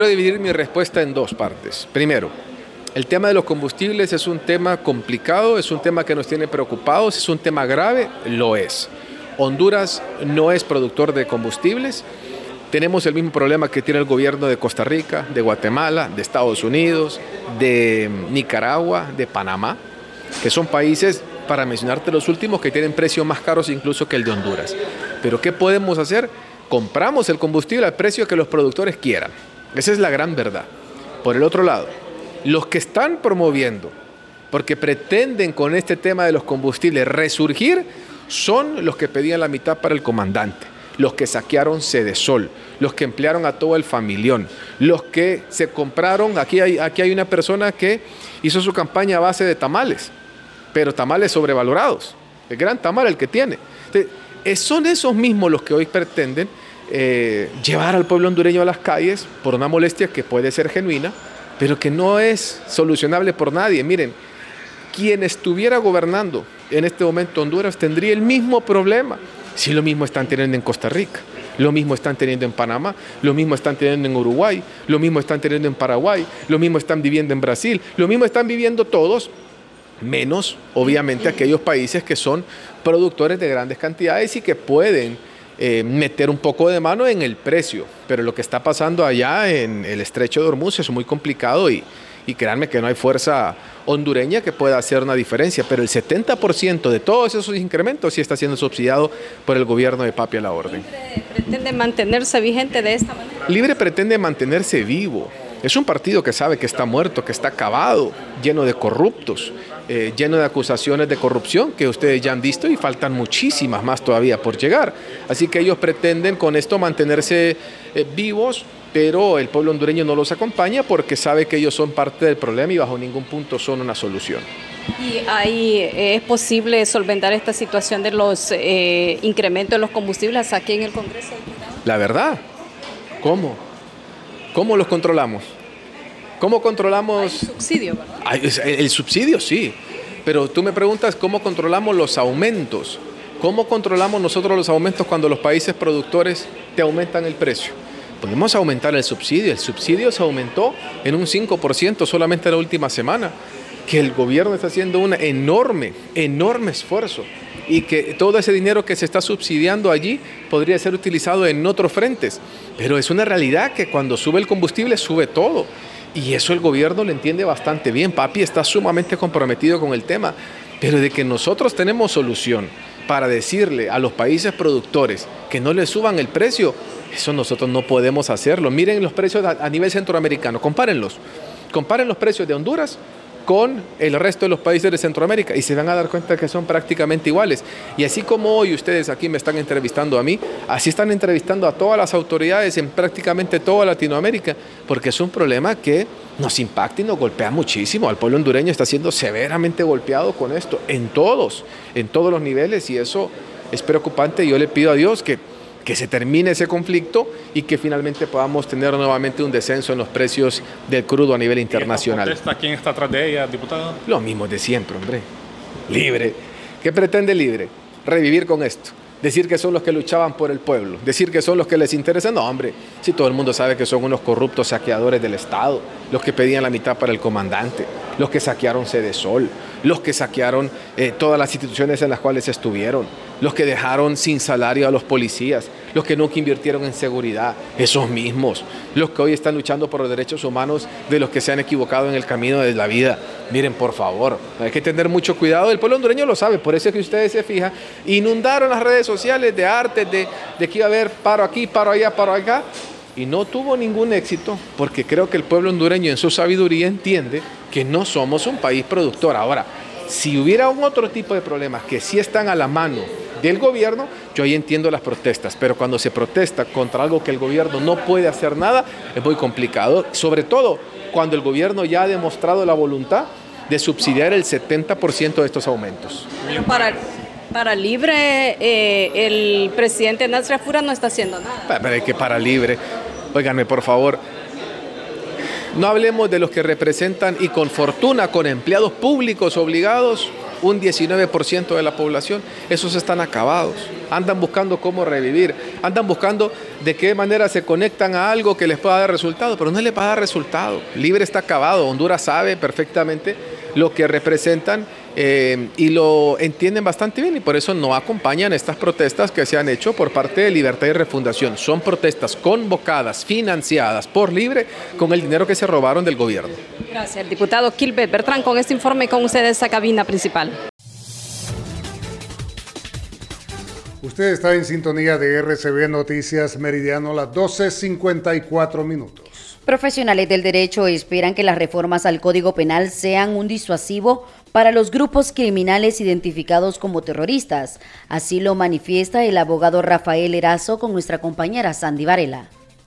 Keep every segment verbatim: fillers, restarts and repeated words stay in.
Quiero dividir mi respuesta en dos partes. Primero, el tema de los combustibles es un tema complicado, es un tema que nos tiene preocupados, es un tema grave, lo es. Honduras no es productor de combustibles. Tenemos el mismo problema que tiene el gobierno de Costa Rica, de Guatemala, de Estados Unidos, de Nicaragua, de Panamá, que son países, para mencionarte los últimos, que tienen precios más caros incluso que el de Honduras. Pero ¿qué podemos hacer? Compramos el combustible al precio que los productores quieran. Esa es la gran verdad. Por el otro lado, los que están promoviendo, porque pretenden con este tema de los combustibles resurgir, son los que pedían la mitad para el comandante, los que saquearon Sedesol, los que emplearon a todo el familión, los que se compraron, aquí hay, aquí hay una persona que hizo su campaña a base de tamales, pero tamales sobrevalorados, el gran tamal el que tiene. Entonces, son esos mismos los que hoy pretenden eh, llevar al pueblo hondureño a las calles por una molestia que puede ser genuina, pero que no es solucionable por nadie. Miren, quien estuviera gobernando en este momento Honduras tendría el mismo problema. Si lo mismo están teniendo en Costa Rica, lo mismo están teniendo en Panamá, lo mismo están teniendo en Uruguay, lo mismo están teniendo en Paraguay, lo mismo están viviendo en Brasil, lo mismo están viviendo todos, menos obviamente aquellos países que son productores de grandes cantidades y que pueden eh, meter un poco de mano en el precio. Pero lo que está pasando allá en el estrecho de Hormuz es muy complicado y, y créanme que no hay fuerza hondureña que pueda hacer una diferencia, pero el setenta por ciento de todos esos incrementos sí está siendo subsidiado por el gobierno de Papi a la Orden. ¿Libre pretende mantenerse vigente de esta manera? Libre pretende mantenerse vivo. Es un partido que sabe que está muerto, que está acabado, lleno de corruptos, eh, lleno de acusaciones de corrupción que ustedes ya han visto y faltan muchísimas más todavía por llegar. Así que ellos pretenden con esto mantenerse eh, vivos, pero el pueblo hondureño no los acompaña porque sabe que ellos son parte del problema y bajo ningún punto son una solución. ¿Y ahí eh, es posible solventar esta situación de los eh, incrementos de los combustibles aquí en el Congreso de Diputados? La verdad, ¿cómo? ¿Cómo los controlamos? ¿Cómo controlamos? Hay subsidio, ¿verdad? Ay, el, el subsidio sí, pero tú me preguntas cómo controlamos los aumentos. ¿Cómo controlamos nosotros los aumentos cuando los países productores te aumentan el precio? Podemos aumentar el subsidio. El subsidio se aumentó en un cinco por ciento solamente la última semana. Que el gobierno está haciendo un enorme, enorme esfuerzo y que todo ese dinero que se está subsidiando allí podría ser utilizado en otros frentes. Pero es una realidad que cuando sube el combustible sube todo. Y eso el gobierno lo entiende bastante bien. Papi está sumamente comprometido con el tema. Pero de que nosotros tenemos solución para decirle a los países productores que no le suban el precio, eso nosotros no podemos hacerlo. Miren los precios a nivel centroamericano, compárenlos. Comparen los precios de Honduras con el resto de los países de Centroamérica y se van a dar cuenta que son prácticamente iguales. Y así como hoy ustedes aquí me están entrevistando a mí, así están entrevistando a todas las autoridades en prácticamente toda Latinoamérica, porque es un problema que nos impacta y nos golpea muchísimo. Al pueblo hondureño está siendo severamente golpeado con esto, en todos, en todos los niveles, y eso es preocupante. Yo le pido a Dios que que se termine ese conflicto y que finalmente podamos tener nuevamente un descenso en los precios del crudo a nivel internacional. ¿Y esta protesta, quién está atrás de ella, diputado? Lo mismo de siempre, hombre. Libre. ¿Qué pretende Libre? Revivir con esto. Decir que son los que luchaban por el pueblo. Decir que son los que les interesa. No, hombre. Si todo el mundo sabe que son unos corruptos saqueadores del Estado. Los que pedían la mitad para el comandante. Los que saquearon Sedesol. Los que saquearon eh, todas las instituciones en las cuales estuvieron. Los que dejaron sin salario a los policías. Los que nunca invirtieron en seguridad. Esos mismos. Los que hoy están luchando por los derechos humanos de los que se han equivocado en el camino de la vida. Miren, por favor, hay que tener mucho cuidado. El pueblo hondureño lo sabe. Por eso es que ustedes se fijan. Inundaron las redes sociales de arte, de, de que iba a haber paro aquí, paro allá, paro acá. Y no tuvo ningún éxito porque creo que el pueblo hondureño en su sabiduría entiende que no somos un país productor. Ahora, si hubiera un otro tipo de problemas que sí están a la mano del gobierno, yo ahí entiendo las protestas, pero cuando se protesta contra algo que el gobierno no puede hacer nada, es muy complicado, sobre todo cuando el gobierno ya ha demostrado la voluntad de subsidiar el setenta por ciento de estos aumentos. Para, para Libre, eh, el presidente Nasri Afura no está haciendo nada. Pero hay que para Libre. Óiganme, por favor, no hablemos de los que representan y con fortuna, con empleados públicos obligados, un diecinueve por ciento de la población. Esos están acabados. andan buscando cómo revivir, andan buscando de qué manera se conectan a algo que les pueda dar resultado, pero no les va a dar resultado. Libre está acabado, Honduras sabe perfectamente lo que representan eh, y lo entienden bastante bien y por eso no acompañan estas protestas que se han hecho por parte de Libertad y Refundación. Son protestas convocadas, financiadas por Libre con el dinero que se robaron del gobierno. Gracias, diputado Gilbert Bertrán, con este informe con ustedes a cabina principal. Usted está en sintonía de R C B Noticias Meridiano, las doce cincuenta y cuatro minutos. Profesionales del derecho esperan que las reformas al Código Penal sean un disuasivo para los grupos criminales identificados como terroristas. Así lo manifiesta el abogado Rafael Erazo con nuestra compañera Sandy Varela.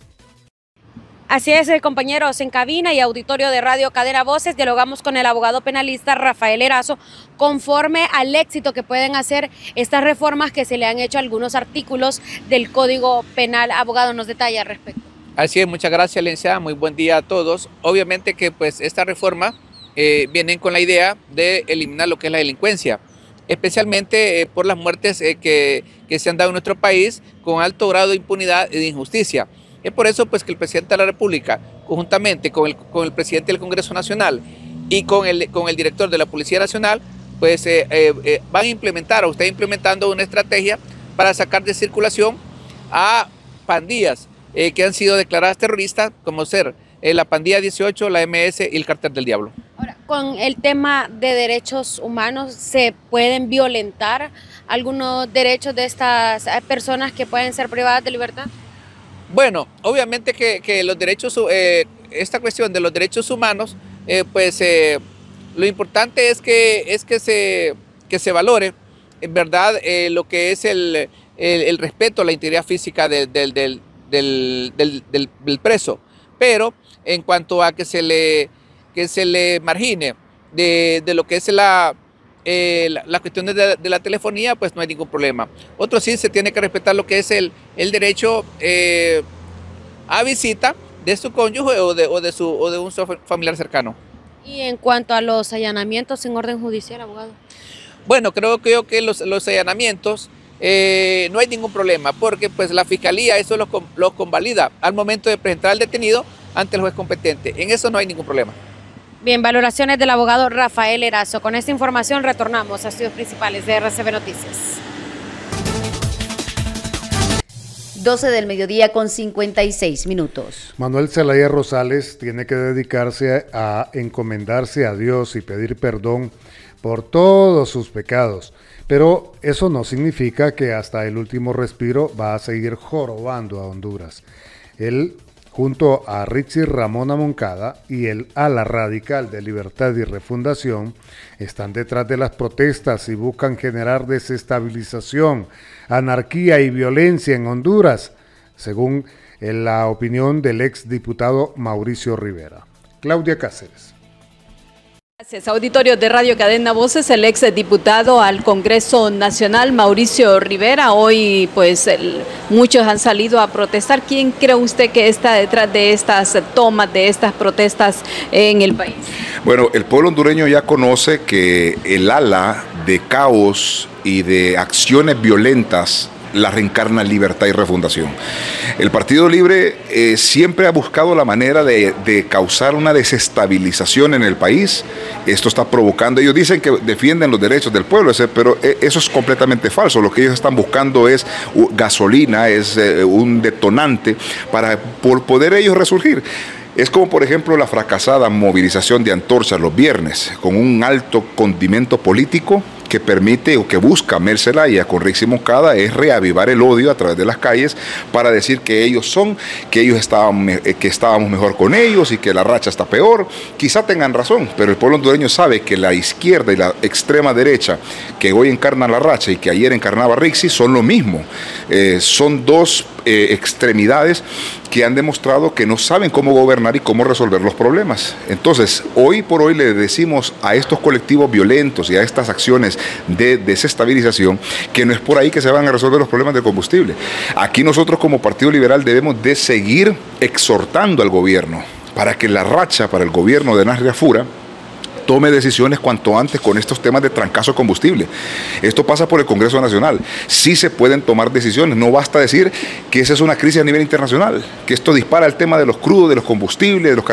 Así es, compañeros, en cabina y auditorio de Radio Cadena Voces dialogamos con el abogado penalista Rafael Erazo conforme al éxito que pueden hacer estas reformas que se le han hecho a algunos artículos del Código Penal. Abogado, nos detalla al respecto. Así es, muchas gracias, licenciada, muy buen día a todos. Obviamente que pues esta reforma eh, viene con la idea de eliminar lo que es la delincuencia, especialmente eh, por las muertes eh, que, que se han dado en nuestro país con alto grado de impunidad y de injusticia. Es por eso pues que el presidente de la República, conjuntamente con el, con el presidente del Congreso Nacional y con el, con el director de la Policía Nacional, pues eh, eh, eh, van a implementar o está implementando una estrategia para sacar de circulación a pandillas eh, que han sido declaradas terroristas, como ser eh, la Pandilla dieciocho, la M S y el Cártel del Diablo. Ahora, con el tema de derechos humanos, ¿se pueden violentar algunos derechos de estas personas que pueden ser privadas de libertad? Bueno, obviamente que, que los derechos, eh, esta cuestión de los derechos humanos, eh, pues eh, lo importante es que, es que, se, que se valore, en verdad, eh, lo que es el, el, el respeto a la integridad física de, de, de, del, del, del, del preso. Pero en cuanto a que se le, que se le margine de, de lo que es la... Eh, la, las cuestiones de, de la telefonía, pues no hay ningún problema. Otro sí se tiene que respetar lo que es el, el derecho eh, a visita de su cónyuge o de, o, de su, o de un familiar cercano. Y en cuanto a los allanamientos en orden judicial, abogado. Bueno, creo, creo que los, los allanamientos eh, no hay ningún problema, porque pues la fiscalía eso los, los convalida al momento de presentar al detenido ante el juez competente. En eso no hay ningún problema. Bien, valoraciones del abogado Rafael Erazo. Con esta información retornamos a estudios principales de R C B Noticias. doce del mediodía con cincuenta y seis minutos. Manuel Zelaya Rosales tiene que dedicarse a encomendarse a Dios y pedir perdón por todos sus pecados. Pero eso no significa que hasta el último respiro va a seguir jorobando a Honduras. Él, junto a Richie Ramona Moncada y el ala radical de Libertad y Refundación, están detrás de las protestas y buscan generar desestabilización, anarquía y violencia en Honduras, según la opinión del exdiputado Mauricio Rivera. Claudia Cáceres. Gracias. Auditorio de Radio Cadena Voces, el ex diputado al Congreso Nacional, Mauricio Rivera. Hoy, pues, el, muchos han salido a protestar. ¿Quién cree usted que está detrás de estas tomas, de estas protestas en el país? Bueno, el pueblo hondureño ya conoce que el ala de caos y de acciones violentas la reencarna Libertad y Refundación. El Partido Libre eh, siempre ha buscado la manera de, de causar una desestabilización en el país. Esto está provocando, ellos dicen que defienden los derechos del pueblo, pero eso es completamente falso. Lo que ellos están buscando es gasolina, es eh, un detonante para por poder ellos resurgir. Es como, por ejemplo, la fracasada movilización de antorchas los viernes, con un alto condimento político que permite o que busca Mel Zelaya con Rixi Moncada, es reavivar el odio a través de las calles para decir que ellos son, que ellos estaban, que estábamos mejor con ellos y que la racha está peor. Quizá tengan razón, pero el pueblo hondureño sabe que la izquierda y la extrema derecha que hoy encarna la racha y que ayer encarnaba Rixi son lo mismo. Eh, son dos eh, extremidades que han demostrado que no saben cómo gobernar y cómo resolver los problemas. Entonces, hoy por hoy le decimos a estos colectivos violentos y a estas acciones de desestabilización que no es por ahí que se van a resolver los problemas del combustible. Aquí nosotros como Partido Liberal debemos de seguir exhortando al gobierno para que la racha para el gobierno de Nasri Afura tome decisiones cuanto antes con estos temas de trancazo de combustible. Esto pasa por el Congreso Nacional. Sí se pueden tomar decisiones. No basta decir que esa es una crisis a nivel internacional, que esto dispara el tema de los crudos, de los combustibles, de los carburantes.